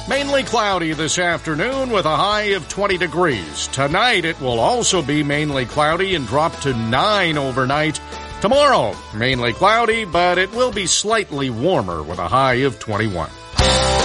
Mainly cloudy this afternoon with a high of 20 degrees. Tonight it will also be mainly cloudy and drop to 9 overnight. Tomorrow, mainly cloudy, but it will be slightly warmer with a high of 21.